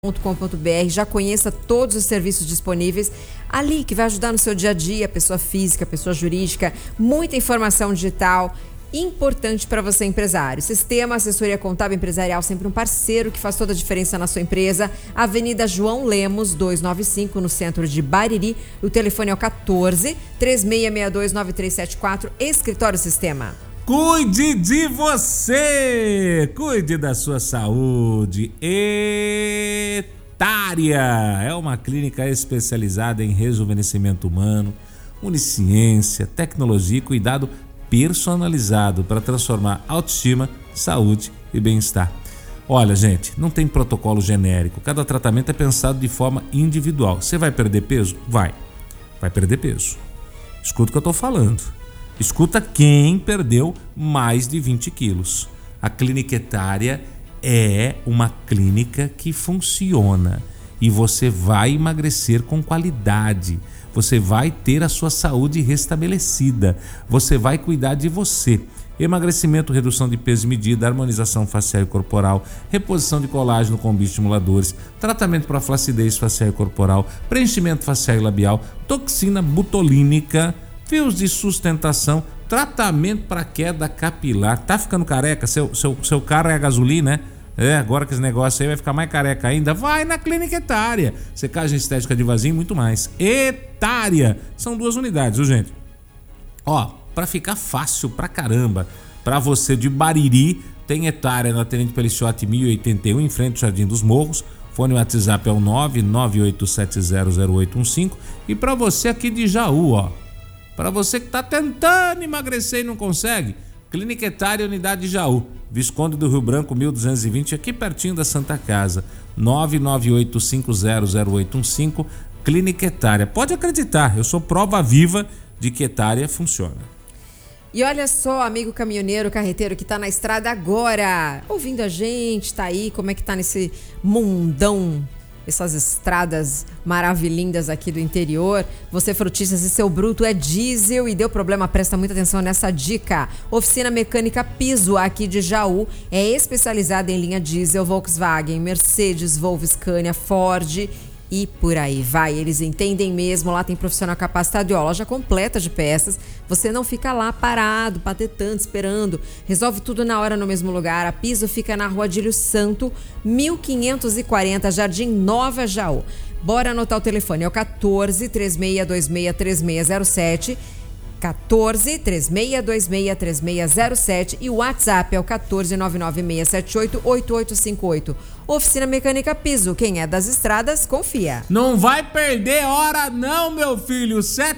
.com.br, já conheça todos os serviços disponíveis ali que vai ajudar no seu dia a dia, pessoa física, pessoa jurídica, muita informação digital importante para você empresário. Sistema Assessoria Contábil Empresarial, sempre um parceiro que faz toda a diferença na sua empresa. Avenida João Lemos 295, no centro de Bariri. O telefone é o 14-3662-9374, Escritório Sistema. Cuide de você, cuide da sua saúde. Etária é uma clínica especializada em rejuvenescimento humano, onisciência, tecnologia e cuidado personalizado para transformar autoestima, saúde e bem-estar. Olha, gente, não tem protocolo genérico, cada tratamento é pensado de forma individual. Você vai perder peso? Vai perder peso. Escuta o que eu estou falando. Escuta quem perdeu mais de 20 quilos. A Clínica Etária é uma clínica que funciona e você vai emagrecer com qualidade. Você vai ter a sua saúde restabelecida. Você vai cuidar de você. Emagrecimento, redução de peso e medida, harmonização facial e corporal, reposição de colágeno com bioestimuladores, tratamento para flacidez facial e corporal, preenchimento facial e labial, toxina botulínica, fios de sustentação, tratamento para queda capilar. Tá ficando careca? Seu carro é a gasolina, né? Agora que esse negócio aí vai ficar mais careca ainda. Vai na Clínica Etária. Secagem estética de vazio e muito mais. Etária. São 2 unidades, viu, gente? Ó, para ficar fácil pra caramba, pra você de Bariri, tem Etária na Tenente Peliciotti 1081, em frente ao Jardim dos Morros. Fone WhatsApp é o 998700815. E pra você aqui de Jaú, ó, para você que está tentando emagrecer e não consegue, Clínica Etária, Unidade de Jaú, Visconde do Rio Branco 1220, aqui pertinho da Santa Casa, 998500815, Clínica Etária. Pode acreditar, eu sou prova viva de que Etária funciona. E olha só, amigo caminhoneiro, carreteiro que tá na estrada agora, ouvindo a gente, tá aí, como é que tá nesse mundão, essas estradas maravilhindas aqui do interior. Você frutistas e seu bruto é diesel e deu problema, presta muita atenção nessa dica. Oficina Mecânica Piso aqui de Jaú é especializada em linha diesel, Volkswagen, Mercedes, Volvo, Scania, Ford e por aí vai. Eles entendem mesmo, lá tem profissional capacitado e ó, loja completa de peças. Você não fica lá parado, patetando, esperando. Resolve tudo na hora no mesmo lugar. A Piso fica na Rua Adílio Santo, 1540, Jardim Nova, Jaú. Bora anotar o telefone, é o 14-3626-3607, 14-3626-3607 e o WhatsApp é o 14996788858. Oficina Mecânica Piso, quem é das estradas, confia. Não vai perder hora não, meu filho,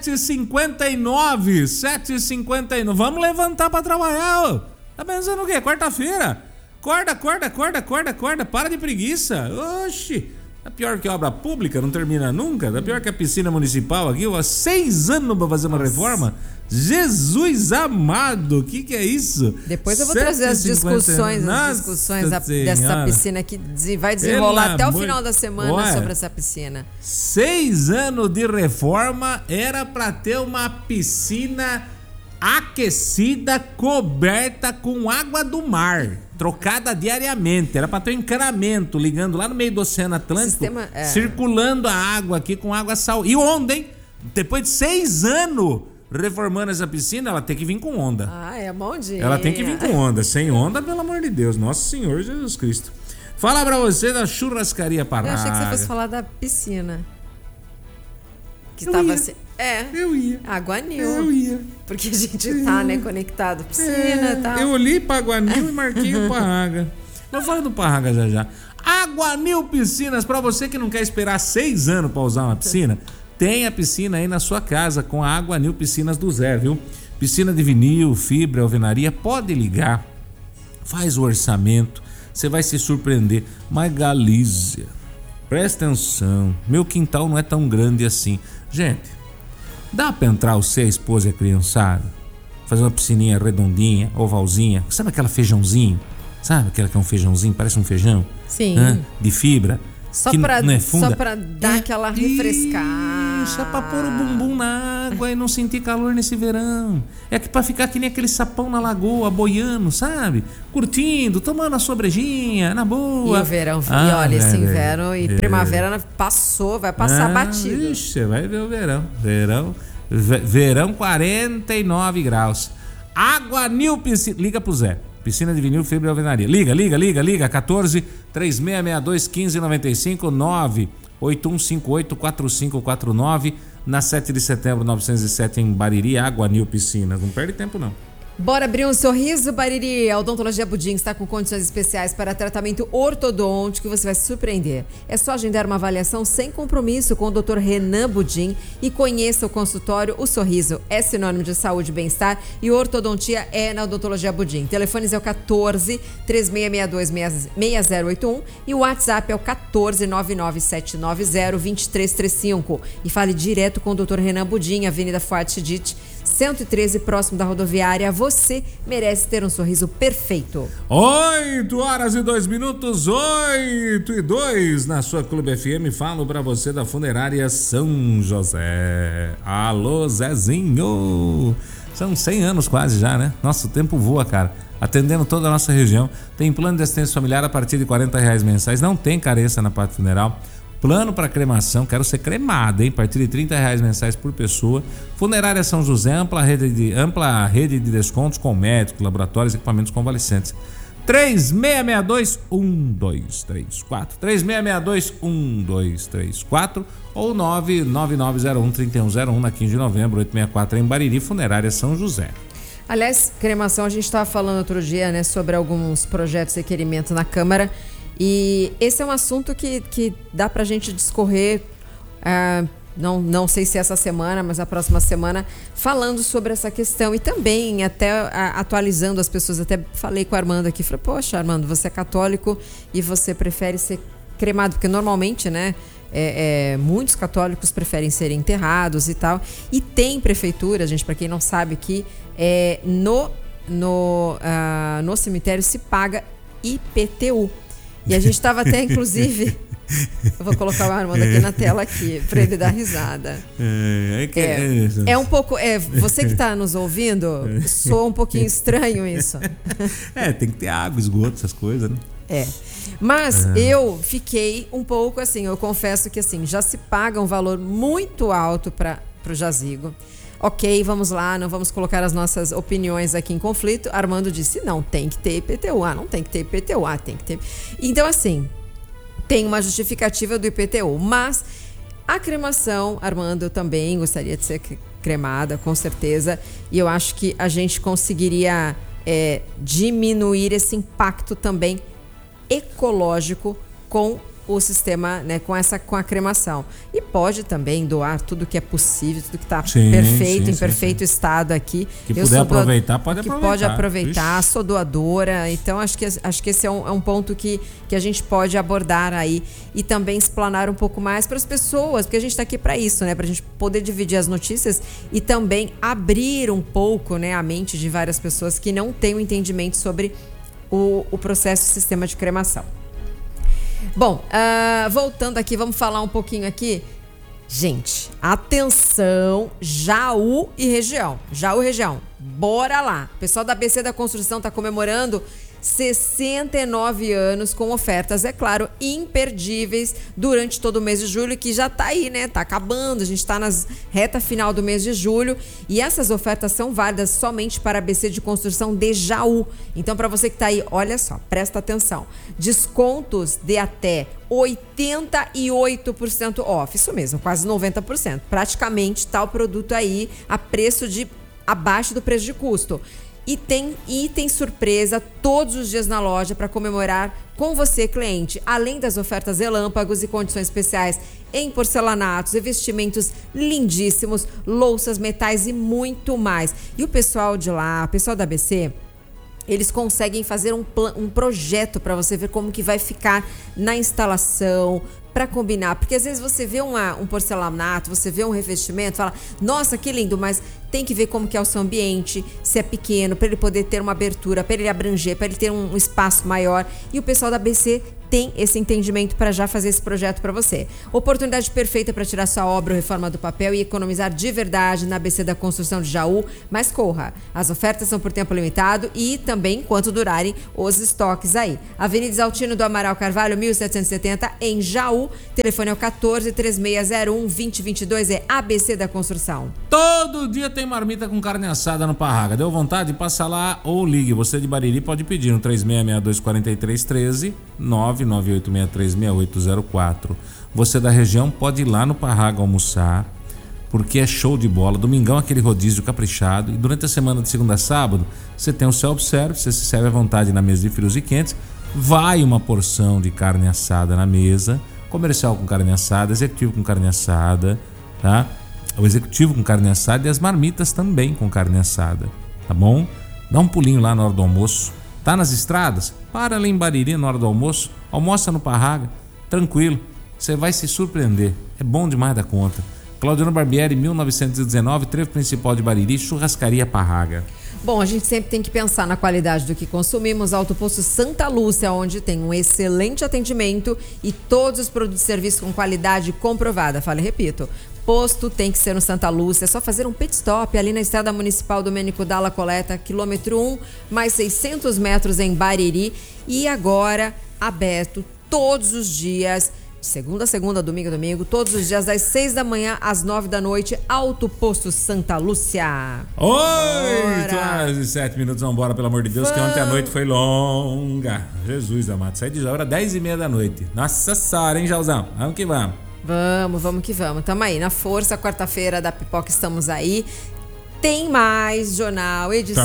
7h59, 7h59, vamos levantar pra trabalhar, ó. Tá pensando o quê? Quarta-feira? Acorda, para de preguiça, oxi. Tá pior que a obra pública, não termina nunca. Tá pior que a piscina municipal aqui, há 6 anos pra fazer uma reforma. Jesus amado, o que é isso? Depois eu vou trazer as discussões dessa piscina que vai desenrolar até o final da semana sobre essa piscina. 6 anos de reforma, era pra ter uma piscina aquecida, coberta com água do mar, trocada diariamente. Era para ter um encanamento ligando lá no meio do Oceano Atlântico, circulando a água aqui com água sal. E onda, hein? Depois de 6 anos reformando essa piscina, ela tem que vir com onda. Ah, é bom dia. Ela tem que vir com onda. Sem onda, pelo amor de Deus, nosso Senhor Jesus Cristo. Fala pra você da Churrascaria Parraga. Eu achei que você fosse falar da piscina. Que estava assim. Eu ia. Aguanil. Eu ia. Porque a gente tá, né, conectado. Piscina e tal. Eu olhei pra Aguanil e marquei o Parraga. Eu falo do Parraga já. Aguanil Piscinas, pra você que não quer esperar 6 anos pra usar uma piscina, tem a piscina aí na sua casa com a Aguanil Piscinas do zero, viu? Piscina de vinil, fibra, alvenaria, pode ligar. Faz o orçamento, você vai se surpreender. Mas Galícia, presta atenção, meu quintal não é tão grande assim. Gente, dá pra entrar você, a esposa e a criançada? Fazer uma piscininha redondinha, ovalzinha. Sabe aquela feijãozinho? Sabe aquela que é um feijãozinho, parece um feijão? Sim. De fibra? Só que pra, não é funda. só pra dar aquela refrescada. Isso, é pra pôr o bumbum na água e não sentir calor nesse verão. É que pra ficar que nem aquele sapão na lagoa, boiando, sabe? Curtindo, tomando a sobrejinha, na boa. E o verão, e olha, esse inverno e primavera vai passar batido. Ixi, vai ver o verão. Verão 49 graus. Água New Piscina. Liga pro Zé. Piscina de vinil, fibra e alvenaria. Liga. 14 3662 1595 98158 4549 na 7 de setembro 907 em Bariri, Água New Piscinas. Não perde tempo não. Bora abrir um sorriso, Bariri. A Odontologia Budin está com condições especiais para tratamento ortodôntico que você vai se surpreender. É só agendar uma avaliação sem compromisso com o Dr. Renan Budin e conheça o consultório. O sorriso é sinônimo de saúde e bem-estar e ortodontia é na Odontologia Budin. Telefones é o 14 3662 6081 e o WhatsApp é o 14 99790 2335. E fale direto com o Dr. Renan Budin, Avenida Fuad Chedid, 113, próximo da rodoviária. Você merece ter um sorriso perfeito. 8h02, 8h02 na sua Clube FM. Falo pra você da Funerária São José. Alô, Zezinho. São 100 anos quase já, né? Nossa, o tempo voa, cara. Atendendo toda a nossa região. Tem plano de assistência familiar a partir de R$40 mensais. Não tem carência na parte funeral. Plano para cremação, quero ser cremado, hein? A partir de R$30 mensais por pessoa. Funerária São José, ampla rede de descontos com médicos, laboratórios e equipamentos convalescentes. 3662-1234. 3662-1234 ou 99901-3101 na 15 de novembro, 864 em Bariri, Funerária São José. Aliás, cremação, a gente estava falando outro dia, né, sobre alguns projetos de requerimento na Câmara. E esse é um assunto que dá pra gente discorrer, não sei se essa semana, mas a próxima semana, falando sobre essa questão e também até atualizando as pessoas. Até falei com o Armando aqui, falei, poxa, Armando, você é católico e você prefere ser cremado, porque normalmente, né, muitos católicos preferem ser enterrados e tal. E tem prefeitura, gente, para quem não sabe, que no cemitério se paga IPTU. E a gente estava até, inclusive... Eu vou colocar o Armando aqui na tela aqui, para ele dar risada. É um pouco... você que está nos ouvindo, soa um pouquinho estranho isso. Tem que ter água, esgoto, essas coisas, né? Mas eu fiquei um pouco assim, eu confesso que assim, já se paga um valor muito alto para o jazigo. Ok, vamos lá, não vamos colocar as nossas opiniões aqui em conflito. Armando disse, não, tem que ter IPTU. Não tem que ter IPTU, tem que ter... Então, assim, tem uma justificativa do IPTU. Mas a cremação, Armando, eu também gostaria de ser cremada, com certeza. E eu acho que a gente conseguiria diminuir esse impacto também ecológico com o sistema, né, com a cremação. E pode também doar tudo que é possível, tudo que está perfeito, em perfeito estado aqui. Que puder aproveitar, pode aproveitar. Que pode aproveitar, sou doadora. Então, acho que esse é um ponto que a gente pode abordar aí e também explanar um pouco mais para as pessoas, porque a gente está aqui para isso, né? Para a gente poder dividir as notícias e também abrir um pouco, né, a mente de várias pessoas que não têm o entendimento sobre o processo e sistema de cremação. Bom, voltando aqui, vamos falar um pouquinho aqui. Gente, atenção, Jaú e região. Bora lá. O pessoal da ABC da Construção está comemorando 69 anos com ofertas, é claro, imperdíveis durante todo o mês de julho, que já tá aí, né? Tá acabando, a gente tá na reta final do mês de julho e essas ofertas são válidas somente para a ABC de Construção de Jaú. Então, para você que tá aí, olha só, presta atenção. Descontos de até 88% off, isso mesmo, quase 90%. Praticamente tá o produto aí a preço abaixo do preço de custo. E tem item surpresa todos os dias na loja para comemorar com você, cliente. Além das ofertas relâmpagos e condições especiais em porcelanatos, revestimentos lindíssimos, louças, metais e muito mais. E o pessoal de lá, o pessoal da ABC, eles conseguem fazer um projeto para você ver como que vai ficar na instalação, para combinar, porque às vezes você vê um porcelanato, você vê um revestimento, fala, nossa, que lindo, mas tem que ver como que é o seu ambiente, se é pequeno, para ele poder ter uma abertura, para ele abranger, para ele ter um espaço maior. E o pessoal da ABC tem esse entendimento para já fazer esse projeto para você. Oportunidade perfeita para tirar sua obra ou reforma do papel e economizar de verdade na ABC da Construção de Jaú, mas corra. As ofertas são por tempo limitado e também enquanto durarem os estoques aí. Avenida Exaltino do Amaral Carvalho, 1770, em Jaú. Telefone é o 14-3601-2022, é ABC da Construção. Todo dia tem marmita com carne assada no Parraga. Deu vontade? Passa lá ou ligue. Você de Bariri pode pedir no 3662-4313, 998636804. Você da região pode ir lá no Parraga almoçar, porque é show de bola. Domingão aquele rodízio caprichado, e durante a semana de segunda a sábado você tem o self-service, você se serve à vontade na mesa de frios e quentes. Vai uma porção de carne assada na mesa, comercial com carne assada, executivo com carne assada, tá? O executivo com carne assada e as marmitas também com carne assada, tá bom? Dá um pulinho lá na hora do almoço. Tá nas estradas? Para lá em Bariri na hora do almoço, almoça no Parraga, tranquilo, você vai se surpreender, é bom demais da conta. Claudiano Barbieri, 1919, trevo principal de Bariri, churrascaria Parraga. Bom, a gente sempre tem que pensar na qualidade do que consumimos. Alto Posto Santa Lúcia, onde tem um excelente atendimento e todos os produtos e serviços com qualidade comprovada. Falo e repito, posto tem que ser no Santa Lúcia. É só fazer um pit stop ali na Estrada Municipal Domênico Dalla Coleta, quilômetro 1, mais 600 metros em Bariri. E agora aberto todos os dias, segunda a segunda, domingo a domingo, todos os dias das 6 da manhã às 9 da noite, Alto Posto Santa Lúcia. Oi! 7 minutos, vamos embora, pelo amor de Deus, que ontem a noite foi longa. Jesus amado, saí de já, era 10h30 da noite. Nossa senhora, hein, Jauzão? Vamos que vamos. Vamos que vamos. Tamo aí, na força, quarta-feira da Pipoca, estamos aí. Tem mais jornal, edição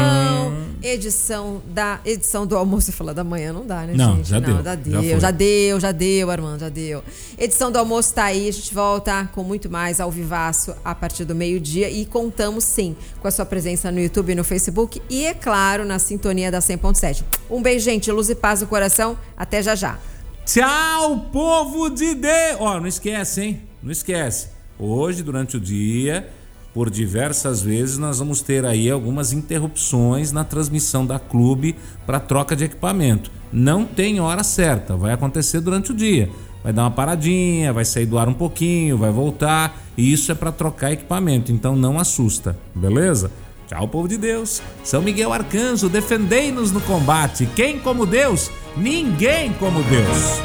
do almoço. Você fala da manhã, não dá, né, não, gente? Já deu, já deu, Armando, já deu. Edição do almoço tá aí, a gente volta com muito mais ao vivaço a partir do meio-dia e contamos sim com a sua presença no YouTube e no Facebook e, é claro, na sintonia da 100.7. Um beijo, gente, luz e paz no coração, até já já. Tchau, povo de Deus! Ó, não esquece, hein? Não esquece. Hoje, durante o dia, por diversas vezes, nós vamos ter aí algumas interrupções na transmissão da Clube para troca de equipamento. Não tem hora certa, vai acontecer durante o dia. Vai dar uma paradinha, vai sair do ar um pouquinho, vai voltar. E isso é para trocar equipamento, então não assusta, beleza? Tchau, povo de Deus. São Miguel Arcanjo, defendei-nos no combate. Quem como Deus? Ninguém como Deus.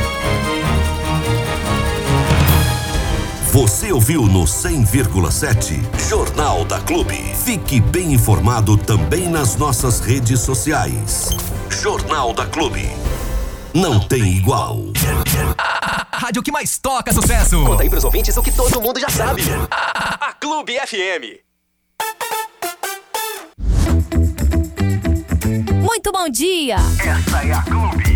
Você ouviu no 100,7 Jornal da Clube. Fique bem informado também nas nossas redes sociais. Jornal da Clube. Não tem igual. A rádio que mais toca sucesso. Conta aí pros ouvintes o que todo mundo já sabe. A Clube FM. Muito bom dia. Essa é a Clube.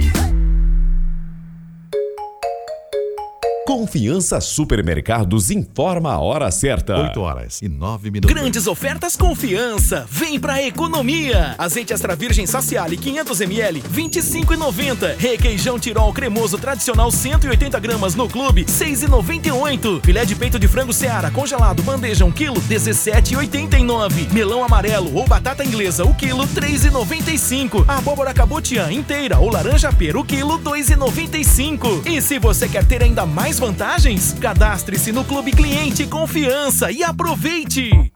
Confiança Supermercados informa a hora certa. 8h09. Grandes ofertas Confiança. Vem pra economia. Azeite extra virgem Saciale 500ml, 25,90. Requeijão Tirol cremoso tradicional 180 gramas no Clube, 6,98. Filé de peito de frango Seara congelado bandeja 1 kg, 17,89. Melão amarelo ou batata inglesa o quilo, 3,95. Abóbora cabotiã inteira ou laranja pera o quilo, 2,95. E se você quer ter ainda mais vantagens, cadastre-se no Clube Cliente Confiança e aproveite!